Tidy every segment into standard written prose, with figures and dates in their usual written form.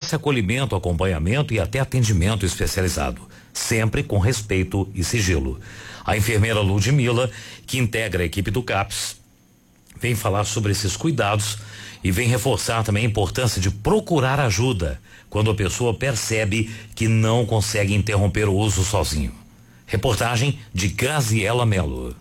oferece acolhimento, acompanhamento e até atendimento especializado, sempre com respeito e sigilo. A enfermeira Ludmila, que integra a equipe do CAPS, vem falar sobre esses cuidados e vem reforçar também a importância de procurar ajuda quando a pessoa percebe que não consegue interromper o uso sozinho. Reportagem de Graziela Melo.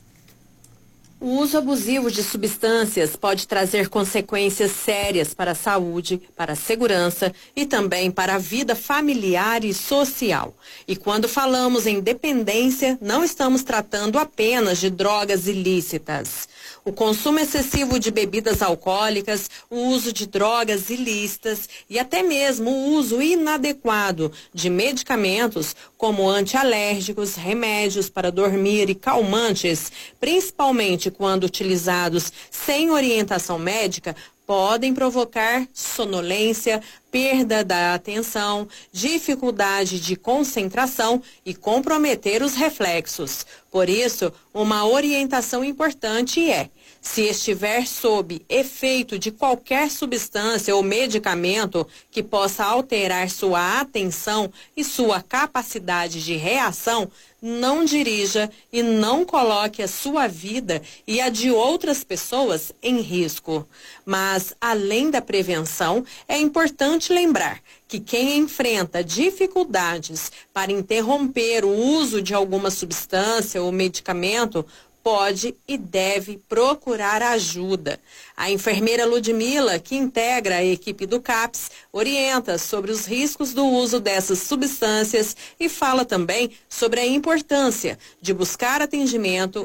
O uso abusivo de substâncias pode trazer consequências sérias para a saúde, para a segurança e também para a vida familiar e social. E quando falamos em dependência, não estamos tratando apenas de drogas ilícitas. O consumo excessivo de bebidas alcoólicas, o uso de drogas ilícitas e até mesmo o uso inadequado de medicamentos como antialérgicos, remédios para dormir e calmantes, principalmente quando utilizados sem orientação médica, podem provocar sonolência, perda da atenção, dificuldade de concentração e comprometer os reflexos. Por isso, uma orientação importante é: se estiver sob efeito de qualquer substância ou medicamento que possa alterar sua atenção e sua capacidade de reação, não dirija e não coloque a sua vida e a de outras pessoas em risco. Mas, além da prevenção, é importante lembrar que quem enfrenta dificuldades para interromper o uso de alguma substância ou medicamento pode e deve procurar ajuda. A enfermeira Ludmila, que integra a equipe do CAPS, orienta sobre os riscos do uso dessas substâncias e fala também sobre a importância de buscar atendimento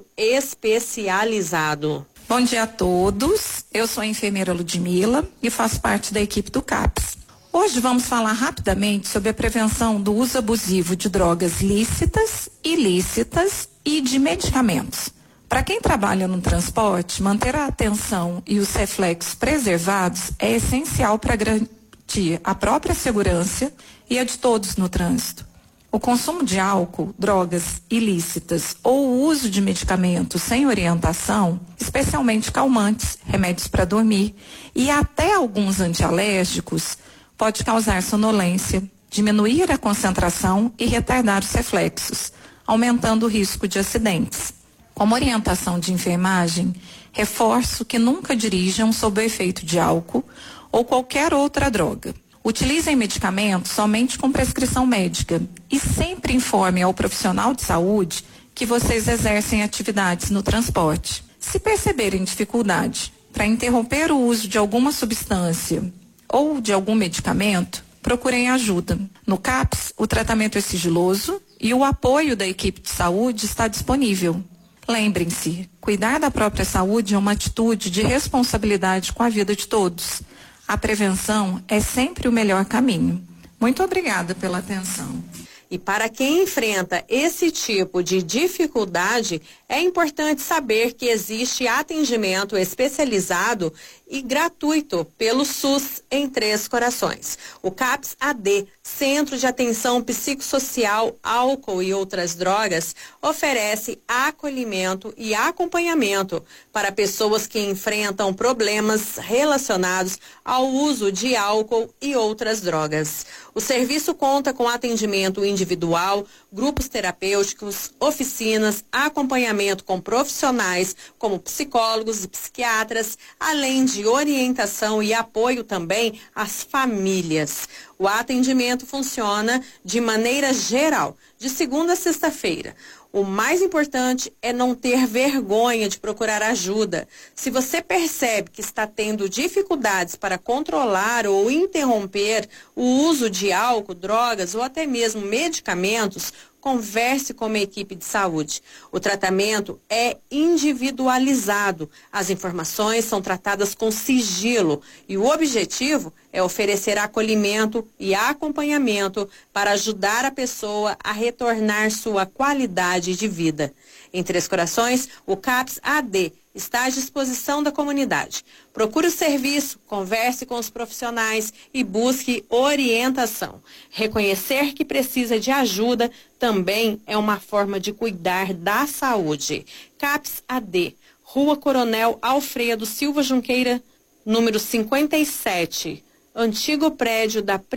especializado. Bom dia a todos, eu sou a enfermeira Ludmila e faço parte da equipe do CAPS. Hoje vamos falar rapidamente sobre a prevenção do uso abusivo de drogas lícitas, ilícitas e de medicamentos. Para quem trabalha no transporte, manter a atenção e os reflexos preservados é essencial para garantir a própria segurança e a de todos no trânsito. O consumo de álcool, drogas ilícitas ou o uso de medicamentos sem orientação, especialmente calmantes, remédios para dormir e até alguns antialérgicos, pode causar sonolência, diminuir a concentração e retardar os reflexos, aumentando o risco de acidentes. Como orientação de enfermagem, reforço que nunca dirijam sob o efeito de álcool ou qualquer outra droga. Utilizem medicamentos somente com prescrição médica e sempre informe ao profissional de saúde que vocês exercem atividades no transporte. Se perceberem dificuldade para interromper o uso de alguma substância ou de algum medicamento, procurem ajuda. No CAPS, o tratamento é sigiloso e o apoio da equipe de saúde está disponível. Lembrem-se, cuidar da própria saúde é uma atitude de responsabilidade com a vida de todos. A prevenção é sempre o melhor caminho. Muito obrigada pela atenção. E para quem enfrenta esse tipo de dificuldade, é importante saber que existe atendimento especializado e gratuito pelo SUS em Três Corações. O CAPS AD, Centro de Atenção Psicossocial, Álcool e Outras Drogas, oferece acolhimento e acompanhamento para pessoas que enfrentam problemas relacionados ao uso de álcool e outras drogas. O serviço conta com atendimento individual, grupos terapêuticos, oficinas, acompanhamento com profissionais como psicólogos e psiquiatras, além de orientação e apoio também às famílias. O atendimento funciona de maneira geral, de segunda a sexta-feira. O mais importante é não ter vergonha de procurar ajuda. Se você percebe que está tendo dificuldades para controlar ou interromper o uso de álcool, drogas ou até mesmo medicamentos, converse com uma equipe de saúde. O tratamento é individualizado. As informações são tratadas com sigilo e o objetivo é oferecer acolhimento e acompanhamento para ajudar a pessoa a retornar sua qualidade de vida. Em Três Corações, o CAPS AD está à disposição da comunidade. Procure o serviço, converse com os profissionais e busque orientação. Reconhecer que precisa de ajuda também é uma forma de cuidar da saúde. CAPS AD, Rua Coronel Alfredo Silva Junqueira, número 57, antigo prédio da